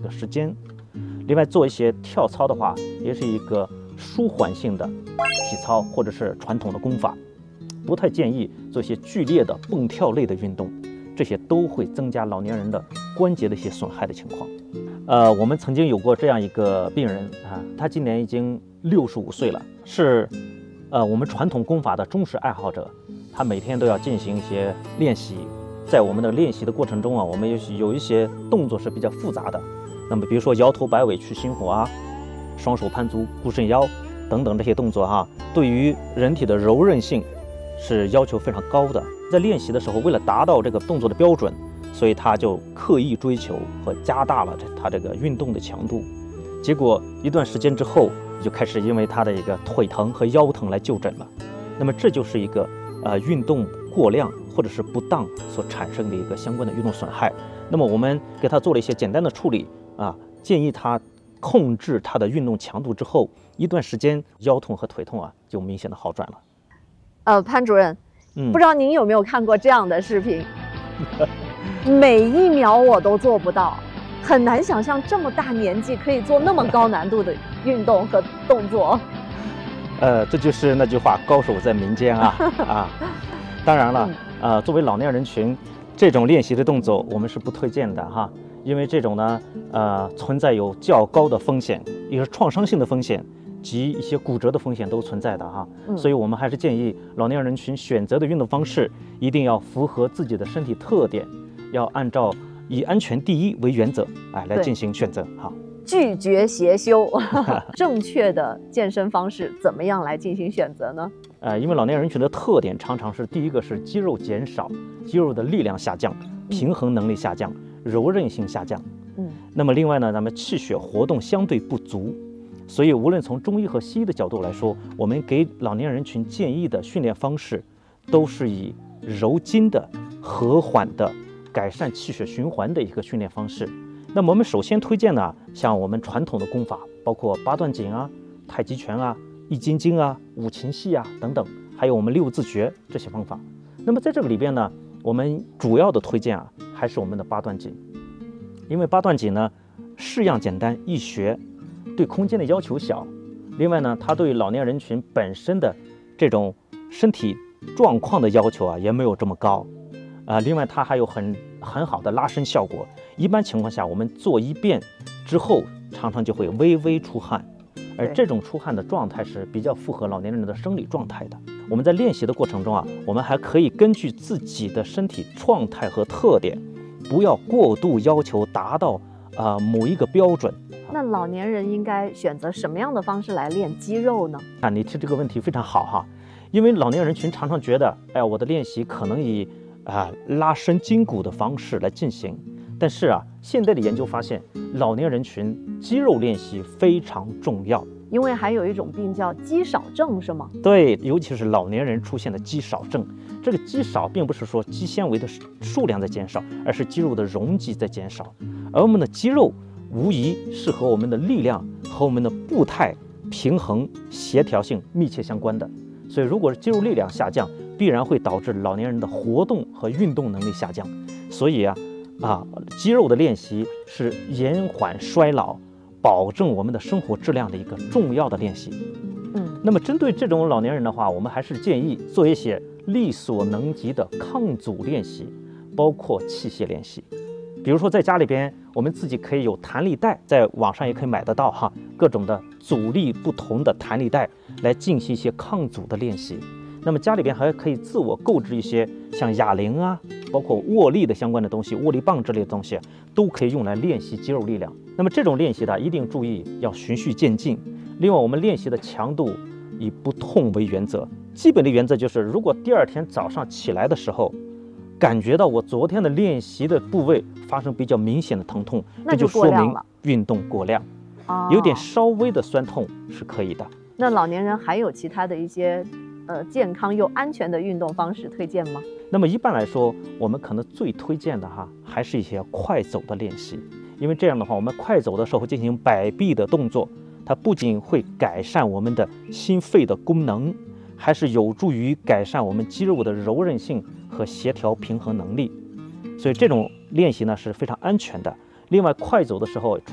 个时间。另外做一些跳操的话，也是一个舒缓性的体操或者是传统的功法，不太建议做一些剧烈的蹦跳类的运动，这些都会增加老年人的关节的一些损害的情况。我们曾经有过这样一个病人啊，他今年已经65岁了，是我们传统功法的忠实爱好者，他每天都要进行一些练习。在我们的练习的过程中啊，我们有一些动作是比较复杂的，那么比如说摇头摆尾去心火啊，双手盘足固肾腰等等这些动作哈，对于人体的柔韧性是要求非常高的。在练习的时候，为了达到这个动作的标准，所以他就刻意追求和加大了他这个运动的强度。结果一段时间之后，就开始因为他的一个腿疼和腰疼来就诊了。那么这就是一个运动过量或者是不当所产生的一个相关的运动损害。那么我们给他做了一些简单的处理啊，建议他控制他的运动强度之后，一段时间腰痛和腿痛啊就明显的好转了。 潘主任，不知道您有没有看过这样的视频？每一秒我都做不到，很难想象这么大年纪可以做那么高难度的运动和动作。 这就是那句话，高手在民间啊。当然了，作为老年人群，这种练习的动作我们是不推荐的哈，因为这种呢，存在有较高的风险，一个是创伤性的风险及一些骨折的风险都存在的哈。所以我们还是建议老年人群选择的运动方式一定要符合自己的身体特点，要按照以安全第一为原则来进行选择哈。 拒绝邪修，正确的健身方式怎么样来进行选择呢？ 因为老年人群的特点常常是第一个是肌肉减少，肌肉的力量下降，平衡能力下降，柔韧性下降。那么另外呢，咱们气血活动相对不足，所以无论从中医和西医的角度来说，我们给老年人群建议的训练方式都是以柔筋的、和缓的、改善气血循环的一个训练方式。那么我们首先推荐呢，像我们传统的功法，包括八段锦啊、太极拳啊、易筋经啊、五禽戏啊等等，还有我们六字诀这些方法。那么在这个里边呢，我们主要的推荐还是我们的八段锦，因为八段锦呢式样简单易学，对空间的要求小，另外呢，它对老年人群本身的这种身体状况的要求也没有这么高。另外它还有很好的拉伸效果。一般情况下，我们做一遍之后，常常就会微微出汗，而这种出汗的状态是比较符合老年人的生理状态的。我们在练习的过程中我们还可以根据自己的身体状态和特点，不要过度要求达到某一个标准。 那老年人应该选择什么样的方式来练肌肉呢？ 你提这个问题非常好哈，因为老年人群常常觉得，我的练习可能以拉伸筋骨的方式来进行，但是现在的研究发现，老年人群肌肉练习非常重要， 因为还有一种病叫肌少症，是吗？ 对，尤其是老年人出现的肌少症。这个肌少并不是说肌纤维的数量在减少，而是肌肉的容积在减少。而我们的肌肉无疑是和我们的力量和我们的步态平衡协调性密切相关的。所以如果肌肉力量下降，必然会导致老年人的活动和运动能力下降。所以肌肉的练习是延缓衰老、保证我们的生活质量的一个重要的练习。那么针对这种老年人的话，我们还是建议做一些力所能及的抗阻练习，包括器械练习。比如说在家里边，我们自己可以有弹力带，在网上也可以买得到各种的阻力不同的弹力带来进行一些抗阻的练习。那么家里边还可以自我购置一些像哑铃包括握力的相关的东西，握力棒之类的东西都可以用来练习肌肉力量。那么这种练习一定注意要循序渐进。另外我们练习的强度以不痛为原则，基本的原则就是如果第二天早上起来的时候感觉到我昨天的练习的部位发生比较明显的疼痛，这就说明运动过量，有点稍微的酸痛是可以的。 那老年人还有其他的一些健康又安全的运动方式推荐吗？ 那么一般来说，我们可能最推荐的还是一些快走的练习，因为这样的话，我们快走的时候进行摆臂的动作，它不仅会改善我们的心肺的功能，还是有助于改善我们肌肉的柔韧性和协调平衡能力。所以这种练习呢是非常安全的。另外，快走的时候